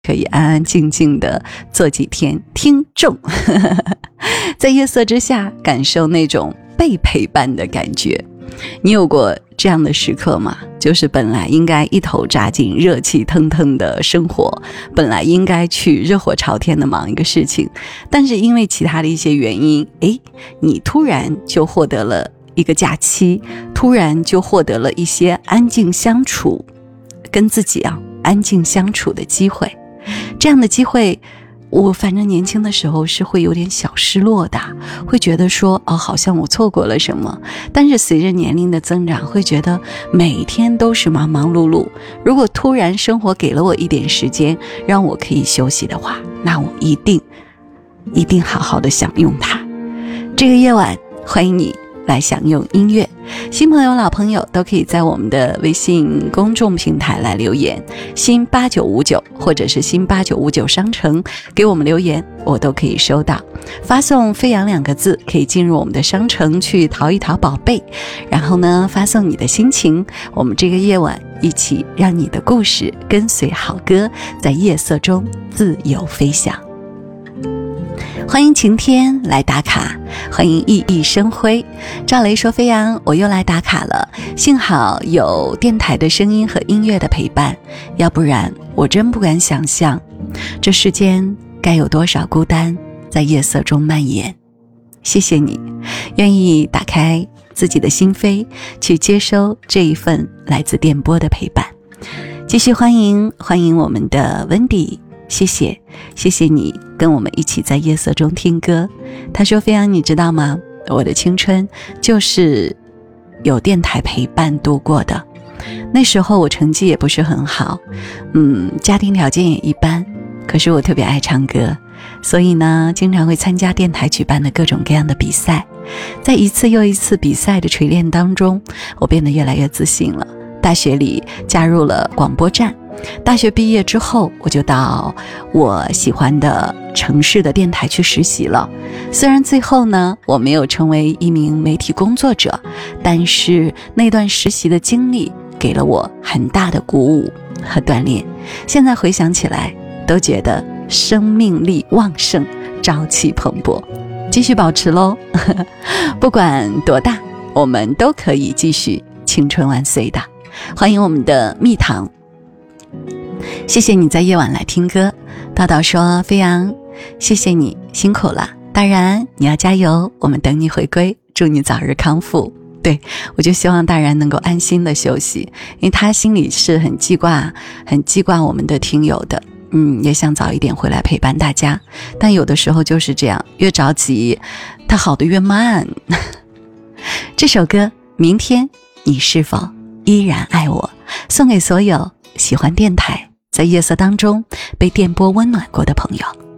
可以安安静静的做几天听众在夜色之下感受那种被陪伴的感觉。你有过这样的时刻吗？就是本来应该一头扎进热气腾腾的生活，本来应该去热火朝天的忙一个事情，但是因为其他的一些原因，你突然就获得了一个假期，突然就获得了一些安静相处，跟自己安静相处的机会。这样的机会我反正年轻的时候是会有点小失落的，会觉得说好像我错过了什么。但是随着年龄的增长，会觉得每天都是忙忙碌碌，如果突然生活给了我一点时间让我可以休息的话，那我一定好好的享用它。这个夜晚欢迎你来享用音乐，新朋友老朋友都可以在我们的微信公众平台来留言，新8959或者是新8959商城给我们留言，我都可以收到。发送飞扬2个字可以进入我们的商城去淘一淘宝贝，然后呢发送你的心情，我们这个夜晚一起让你的故事跟随好歌在夜色中自由飞翔。欢迎晴天来打卡，欢迎熠熠生辉。赵雷说飞扬我又来打卡了，幸好有电台的声音和音乐的陪伴，要不然我真不敢想象这世间该有多少孤单在夜色中蔓延。谢谢你愿意打开自己的心扉去接收这一份来自电波的陪伴。继续欢迎我们的温迪，谢谢你跟我们一起在夜色中听歌。他说飞扬你知道吗，我的青春就是有电台陪伴度过的。那时候我成绩也不是很好，家庭条件也一般，可是我特别爱唱歌，所以呢经常会参加电台举办的各种各样的比赛。在一次又一次比赛的锤炼当中，我变得越来越自信了。大学里加入了广播站，大学毕业之后我就到我喜欢的城市的电台去实习了。虽然最后呢我没有成为一名媒体工作者，但是那段实习的经历给了我很大的鼓舞和锻炼，现在回想起来都觉得生命力旺盛，朝气蓬勃。继续保持咯不管多大，我们都可以继续青春万岁的。欢迎我们的蜜糖，谢谢你在夜晚来听歌。道道说飞扬谢谢你辛苦了，当然你要加油，我们等你回归，祝你早日康复。对，我就希望大然能够安心的休息，因为他心里是很记挂我们的听友的，也想早一点回来陪伴大家，但有的时候就是这样，越着急他好的越慢这首歌明天你是否依然爱我，送给所有喜欢电台在夜色当中被电波温暖过的朋友。